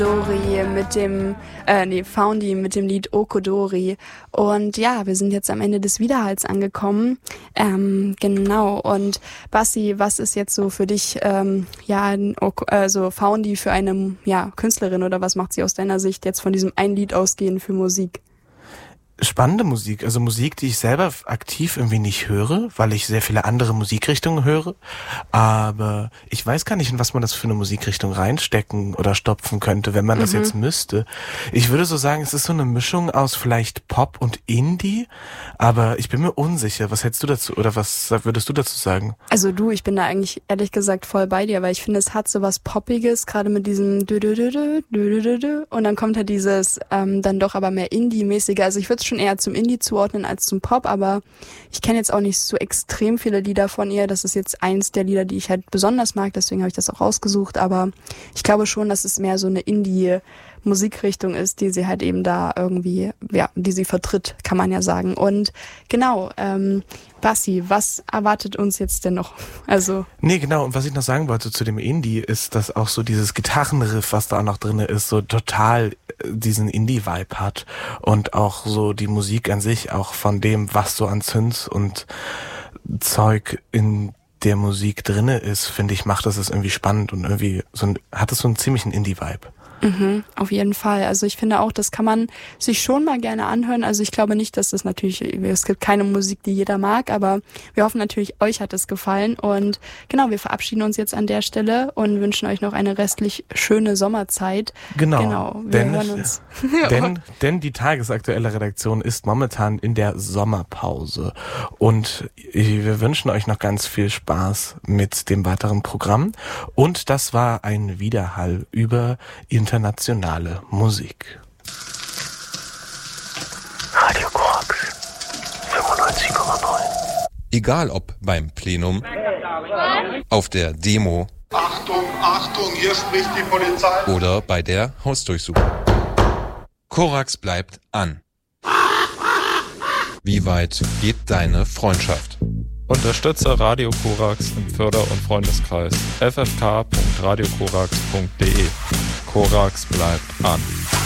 Dori mit dem, Foundy mit dem Lied Okodori. Und ja, wir sind jetzt am Ende des Widerhalls angekommen. Genau. Und Bassi, was ist jetzt so für dich, Foundy für eine, Künstlerin, oder was macht sie aus deiner Sicht jetzt von diesem ein Lied ausgehend für Musik? Spannende Musik, also Musik, die ich selber aktiv irgendwie nicht höre, weil ich sehr viele andere Musikrichtungen höre, aber ich weiß gar nicht, in was man das für eine Musikrichtung reinstecken oder stopfen könnte, wenn man das jetzt müsste. Ich würde so sagen, es ist so eine Mischung aus vielleicht Pop und Indie, aber ich bin mir unsicher. Was hältst du dazu oder was würdest du dazu sagen? Also ich bin da eigentlich ehrlich gesagt voll bei dir, weil ich finde, es hat so was Poppiges, gerade mit diesem und dann kommt halt dieses dann doch aber mehr Indie-mäßige. Also ich würde es schon eher zum Indie zuordnen als zum Pop, aber ich kenne jetzt auch nicht so extrem viele Lieder von ihr. Das ist jetzt eins der Lieder, die ich halt besonders mag, deswegen habe ich das auch rausgesucht, aber ich glaube schon, dass es mehr so eine Indie-Musikrichtung ist, die sie halt eben da irgendwie, die sie vertritt, kann man ja sagen. Und genau, Bassi, was erwartet uns jetzt denn noch? Nee, genau, und was ich noch sagen wollte zu dem Indie, ist, dass auch so dieses Gitarrenriff, was da auch noch drin ist, so total diesen Indie-Vibe hat und auch so die Musik an sich, auch von dem, was so an Synths und Zeug in der Musik drinne ist, finde ich, macht das irgendwie spannend und irgendwie hat es so einen ziemlichen Indie-Vibe. Auf jeden Fall. Also ich finde auch, das kann man sich schon mal gerne anhören. Also ich glaube nicht, dass es gibt keine Musik, die jeder mag, aber wir hoffen natürlich, euch hat es gefallen. Und genau, wir verabschieden uns jetzt an der Stelle und wünschen euch noch eine restlich schöne Sommerzeit. Genau, wir hören uns. Denn die tagesaktuelle Redaktion ist momentan in der Sommerpause. Und wir wünschen euch noch ganz viel Spaß mit dem weiteren Programm. Und das war ein Widerhall über internationale Musik. Radio Korax 95,9. Egal ob beim Plenum, auf der Demo, Achtung, Achtung, hier spricht die Polizei. Oder bei der Hausdurchsuchung. Korax bleibt an. Wie weit geht deine Freundschaft? Unterstütze Radio Korax im Förder- und Freundeskreis ffk.radiokorax.de. Korax bleibt an.